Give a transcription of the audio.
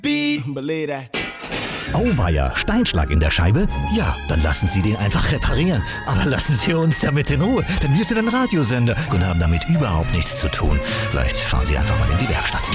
beat. Believe that. Auweia, Steinschlag in der Scheibe? Ja, dann lassen Sie den einfach reparieren. Aber lassen Sie uns damit in Ruhe, denn wir sind ein Radiosender und haben damit überhaupt nichts zu tun. Vielleicht fahren Sie einfach mal in die Werkstatt.